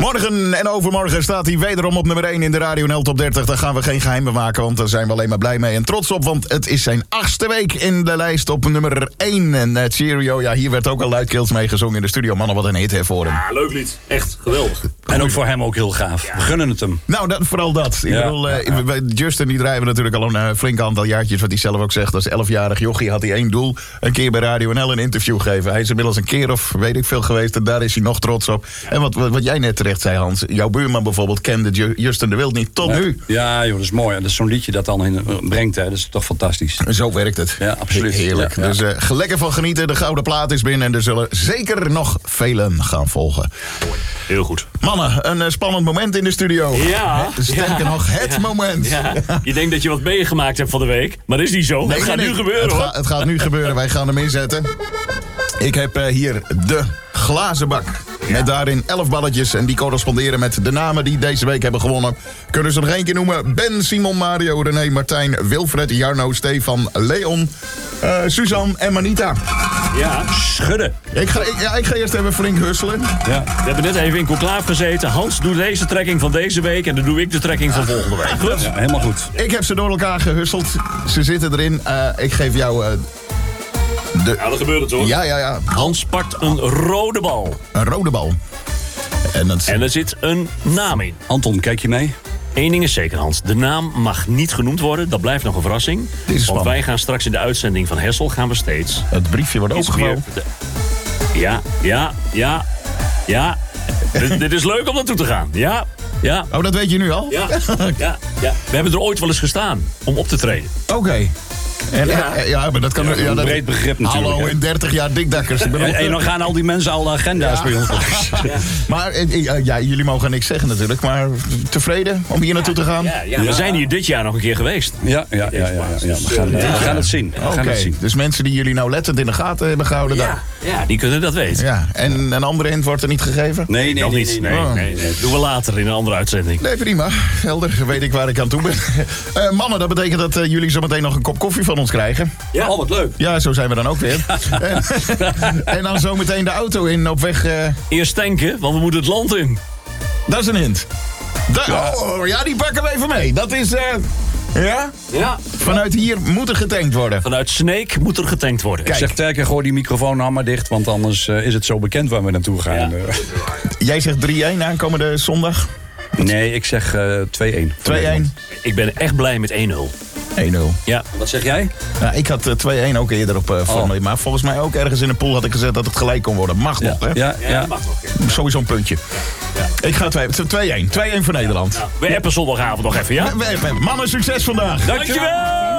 Morgen en overmorgen staat hij wederom op nummer 1 in de Radio NL Top 30. Daar gaan we geen geheim van maken, want daar zijn we alleen maar blij mee en trots op. Want het is zijn 8e week in de lijst op nummer 1. En Cheerio, ja, hier werd ook al luidkeels mee gezongen in de studio. Mannen, wat een hit hè, voor hem. Ja, leuk lied. Echt geweldig. En ook voor hem ook heel gaaf. We gunnen het hem. Nou, vooral dat. Ik bedoel, Justin die drijven natuurlijk al een flink aantal jaartjes, wat hij zelf ook zegt. Als 11-jarig jochie had hij één doel. Een keer bij Radio NL een interview geven. Hij is inmiddels een keer of weet ik veel geweest en daar is hij nog trots op. En wat jij net terecht zei, Hans. Jouw buurman bijvoorbeeld kende Justin de Wild niet tot nu. Ja, joh, dat is mooi. En dat is zo'n liedje dat dan brengt, hè. Dat is toch fantastisch. Zo werkt het. Ja, absoluut. Heerlijk. Ja. Dus lekker van genieten. De gouden plaat is binnen en er zullen zeker nog velen gaan volgen. Heel goed. Mannen, een spannend moment in de studio. Ja. Sterker nog, het moment. Ja. Je denkt dat je wat meegemaakt hebt van de week, maar dat is niet zo. Het gaat nu gebeuren, hoor. Het gaat nu gebeuren. Wij gaan hem inzetten. Ik heb hier de glazen bak. Met daarin 11 balletjes en die corresponderen met de namen die deze week hebben gewonnen. Kunnen ze nog één keer noemen? Ben, Simon, Mario, René, Martijn, Wilfred, Jarno, Stefan, Leon, Suzanne en Manita. Ja. Schudden. Ik ga eerst even flink husselen. Ja. We hebben net even in conclave gezeten. Hans doet deze trekking van deze week en dan doe ik de trekking van volgende week. Goed? Ja, helemaal goed. Ik heb ze door elkaar gehusseld. Ze zitten erin. Ik geef jou Ja, dat gebeurt het, hoor. Ja. Hans pakt een rode bal. Een rode bal. En er zit een naam in. Anton, kijk je mee? Eén ding is zeker, Hans. De naam mag niet genoemd worden. Dat blijft nog een verrassing. Dit is Want spannend. wij gaan straks in de uitzending van Hessel gaan we steeds... Het briefje wordt iets opengevouwen. meer Ja. Dit is leuk om naartoe te gaan. Ja. Oh, dat weet je nu al? Ja. We hebben er ooit wel eens gestaan om op te treden. Oké. Ja, maar dat kan... Ja, Een dat, breed begrip natuurlijk. hallo, hè. in 30 jaar dikdakkers. Ik bedoel, En dan gaan al die mensen al agenda's bij ons langs. Maar jullie mogen niks zeggen natuurlijk. Maar tevreden om hier naartoe te gaan? Ja. We zijn hier dit jaar nog een keer geweest. Ja. We gaan het zien. Oké, dus mensen die jullie nou lettend in de gaten hebben gehouden... Ja, die kunnen dat weten. Ja. En een andere hint wordt er niet gegeven? Nee. Nog niet. Nee. Doen we later in een andere uitzending. Nee, prima. Helder, weet ik waar ik aan toe ben. Mannen, dat betekent dat jullie zo meteen nog een kop koffie van ons krijgen. Ja. Oh, wat leuk. Ja, zo zijn we dan ook weer. En dan zo meteen de auto in op weg... Eerst tanken, want we moeten het land in. Dat is een hint. Die pakken we even mee. Dat is... Ja. Vanuit hier moet er getankt worden. Vanuit Sneek moet er getankt worden. Ik zeg Terker, gooi die microfoon nou maar dicht, want anders is het zo bekend waar we naartoe gaan. Ja. Jij zegt 3-1 aankomende zondag. Nee, ik zeg 2-1. 2-1. Ik ben echt blij met 1-0. 1-0. Ja. Wat zeg jij? Nou, ik had 2-1 ook eerder op formulier. Maar volgens mij ook ergens in de pool had ik gezet dat het gelijk kon worden. Mag nog, hè? Ja. Dat mag nog. Sowieso een puntje. Ja. Ik ga 2-1. 2-1 voor Nederland. We appen zondagavond nog even, ja? Mannen, succes vandaag. Dankjewel!